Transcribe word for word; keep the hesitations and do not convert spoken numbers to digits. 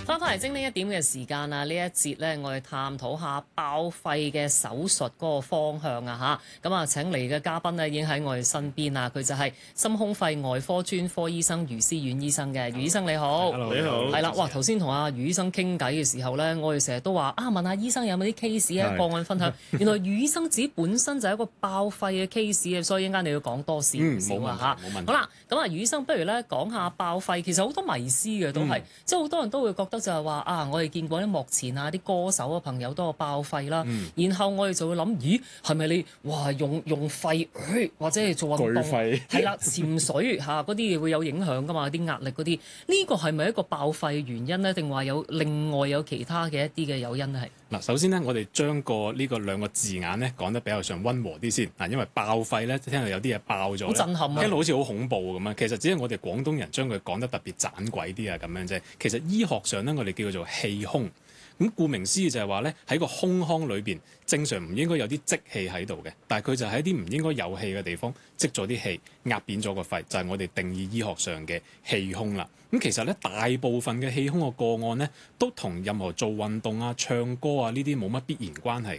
翻返嚟精靈一點嘅時間啊！呢一節咧，我哋探討下爆肺嘅手術嗰個方向啊嚇。咁啊，請嚟嘅嘉賓咧已經喺我哋身邊啦。佢就係心胸肺外科專科醫生余思遠醫生嘅。余醫生你好， Hello, 你好， 係啦。哇，頭先同阿余醫生傾偈嘅時候咧，我哋成日都話啊，問下醫生有冇啲 case 啊，個案分享。原來余醫生自己本身就係一個爆肺嘅 case 嘅，所以一陣間你要講多少少啊嚇。 冇問題。 好啦，咁啊，余醫生不如咧講下爆肺，其實好多迷思嘅都係，嗯、即係好多人都會覺得就係話啊，我哋見過啲幕前啊啲歌手嘅朋友都有爆肺啦，嗯、然後我哋就會諗，咦係咪你哇用用肺、呃、或者係做運動係啦潛水嚇嗰啲會有影響㗎嘛？啲壓力嗰啲，呢個係咪一個爆肺嘅原因咧？定話有另外有其他嘅一啲嘅誘因咧？係嗱，首先咧，我哋將個呢個兩個字眼咧講得比較上溫和啲先嗱，因為爆肺咧聽到有啲嘢爆咗，好震撼啊， 聽到好似好恐怖咁樣。其實只係我哋廣東人將佢講得特別盞鬼啲啊咁樣啫。其實醫學上咧，我哋叫做氣胸。咁顧名思義就係話咧，喺個胸腔裏邊正常唔應該有啲積氣喺度嘅，但係佢就喺啲唔應該有氣嘅地方積咗啲氣，壓扁咗個肺，就係我哋定義醫學上嘅氣胸啦。咁其實咧，大部分嘅氣胸嘅個案咧，都同任何做運動啊、唱歌啊呢啲冇乜必然關係